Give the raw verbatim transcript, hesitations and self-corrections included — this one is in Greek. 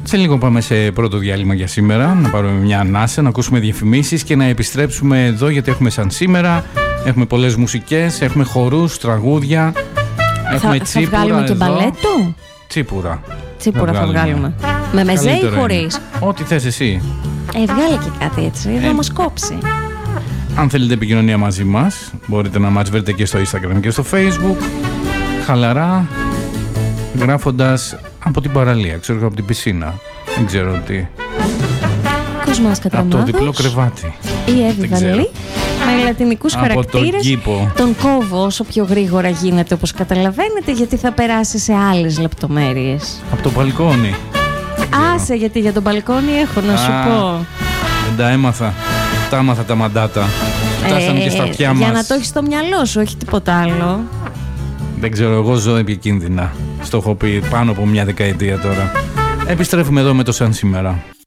Σε λίγο πάμε σε πρώτο διάλειμμα για σήμερα, να πάρουμε μια ανάσα, να ακούσουμε διαφημίσεις και να επιστρέψουμε εδώ, γιατί έχουμε σαν σήμερα, έχουμε πολλές μουσικές, έχουμε χορούς, τραγούδια, έχουμε θα, τσίπουρα. Θα βγάλουμε και εδώ. Μπαλέτο. Τσίπουρα. Τσίπουρα θα βγάλουμε. Με μεζέ ή χωρίς? Ό,τι θες εσύ. Ε, βγάλε και κάτι έτσι, Ε. θα μας κόψει. Αν θέλετε επικοινωνία μαζί μας, μπορείτε να μας βρείτε και στο Instagram και στο Facebook, χαλαρά, γράφοντας από την παραλία, ξέρω, από την πισίνα, δεν ξέρω τι. Κοσμάς Από το Κατραμάδος διπλό κρεβάτι. ή Εύη με λατινικούς Από χαρακτήρες. τον κήπο. Τον κόβω όσο πιο γρήγορα γίνεται, όπως καταλαβαίνετε, γιατί θα περάσει σε άλλες λεπτομέρειες. Από το μπαλκόνι. Άσε, γιατί για τον μπαλκόνι έχω να σου Α, πω. Δεν τα έμαθα. Τα έμαθα τα μαντάτα. Φτάσανε και στα αυτιά μας. Για να το έχεις στο μυαλό σου, όχι τίποτα άλλο. Δεν ξέρω, εγώ ζω επικίνδυνα. Στο έχω πει πάνω από μια δεκαετία τώρα. Επιστρέφουμε εδώ με το σαν σήμερα.